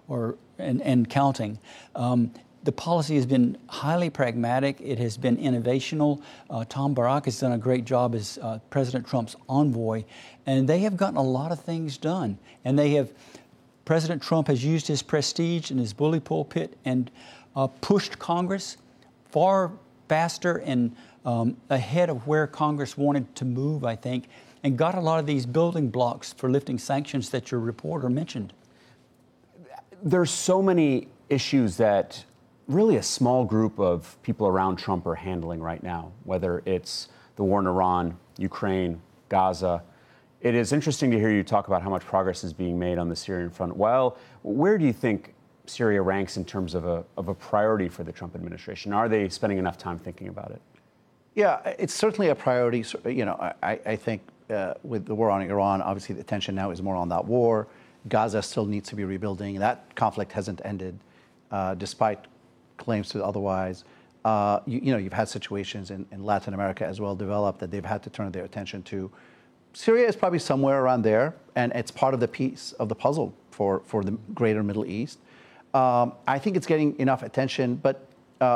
and counting. The policy has been highly pragmatic. It has been innovational. Tom Barrack has done a great job as President Trump's envoy, and they have gotten a lot of things done. And President Trump has used his prestige and his bully pulpit and pushed Congress far faster and ahead of where Congress wanted to move, I think, and got a lot of these building blocks for lifting sanctions that your reporter mentioned. There's so many issues that really a small group of people around Trump are handling right now, whether it's the war in Iran, Ukraine, Gaza. It is interesting to hear you talk about how much progress is being made on the Syrian front. Well, where do you think Syria ranks in terms of a priority for the Trump administration? Are they spending enough time thinking about it? Yeah, it's certainly a priority. You know, I think with the war on Iran, obviously the attention now is more on that war. Gaza still needs to be rebuilding. That conflict hasn't ended, despite claims to otherwise. You've had situations in Latin America as well develop that they've had to turn their attention to. Syria is probably somewhere around there, and it's part of the piece of the puzzle for the greater Middle East. I think it's getting enough attention, but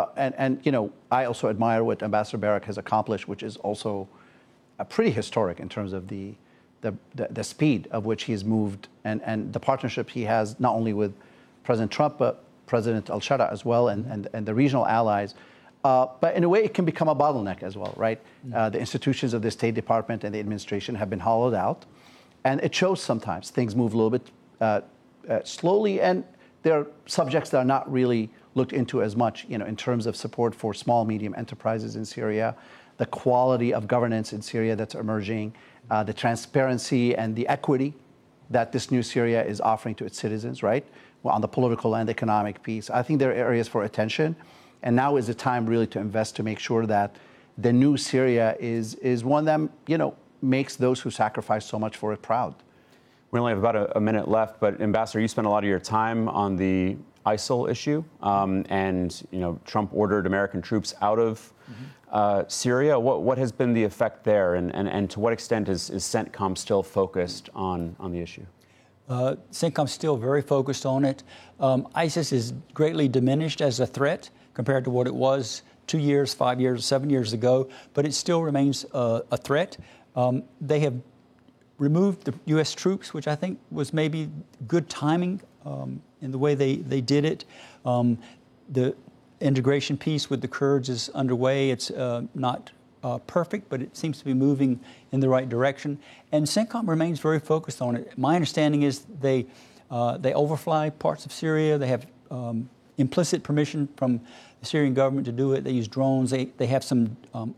I also admire what Ambassador Barrack has accomplished, which is also pretty historic in terms of the speed of which he's moved and the partnership he has not only with President Trump but President al-Shara as well and the regional allies. But in a way, it can become a bottleneck as well, right? The institutions of the State Department and the administration have been hollowed out, and it shows sometimes things move a little bit slowly, and there are subjects that are not really looked into as much, in terms of support for small, medium enterprises in Syria, the quality of governance in Syria that's emerging, the transparency and the equity that this new Syria is offering to its citizens, right? Well, on the political and economic piece. I think there are areas for attention, and now is the time really to invest to make sure that the new Syria is one that, makes those who sacrifice so much for it proud. We only have about a minute left, but Ambassador, you spent a lot of your time on the ISIL issue, and Trump ordered American troops out of Syria. What has been the effect there, and to what extent is CENTCOM still focused on the issue? CENTCOM's still very focused on it. ISIS is greatly diminished as a threat compared to what it was 2 years, 5 years, 7 years ago, but it still remains a threat. They have removed the U.S. troops, which I think was maybe good timing in the way they did it. The integration piece with the Kurds is underway. It's not perfect, but it seems to be moving in the right direction. And CENTCOM remains very focused on it. My understanding is they overfly parts of Syria. They have implicit permission from the Syrian government to do it. They use drones. They have some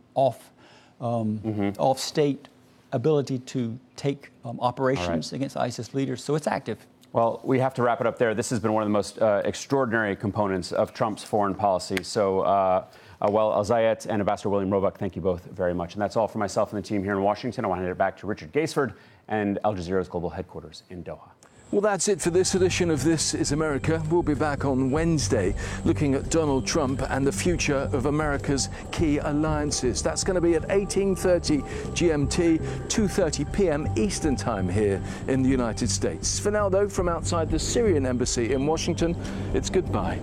off-state ability to take operations against ISIS leaders. So it's active. Well, we have to wrap it up there. This has been one of the most extraordinary components of Trump's foreign policy. So, Awal Al-Zayat and Ambassador William Roebuck, thank you both very much. And that's all for myself and the team here in Washington. I want to hand it back to Richard Gaisford and Al Jazeera's global headquarters in Doha. Well, that's it for this edition of This is America. We'll be back on Wednesday looking at Donald Trump and the future of America's key alliances. That's going to be at 18:30 GMT, 2:30 p.m. Eastern Time here in the United States. For now, though, from outside the Syrian embassy in Washington, it's goodbye.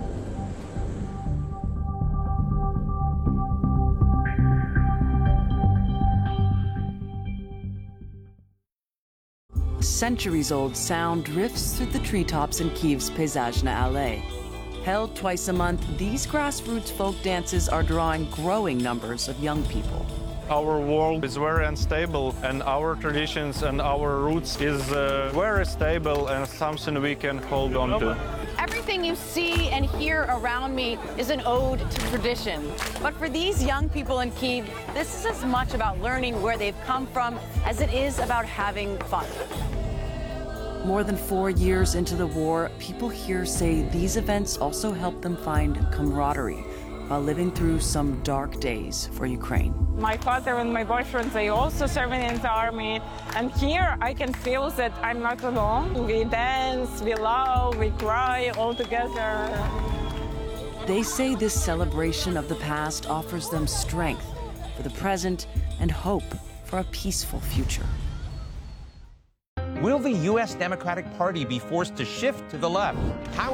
Centuries-old sound drifts through the treetops in Kyiv's Peyzajna Alley. Held twice a month, these grassroots folk dances are drawing growing numbers of young people. Our world is very unstable, and our traditions and our roots is very stable and something we can hold on to. Everything you see and hear around me is an ode to tradition. But for these young people in Kyiv, this is as much about learning where they've come from as it is about having fun. More than 4 years into the war, people here say these events also help them find camaraderie while living through some dark days for Ukraine. My father and my boyfriend, they also serving in the army. And here I can feel that I'm not alone. We dance, we love, we cry all together. They say this celebration of the past offers them strength for the present and hope for a peaceful future. Will the U.S. Democratic Party be forced to shift to the left? How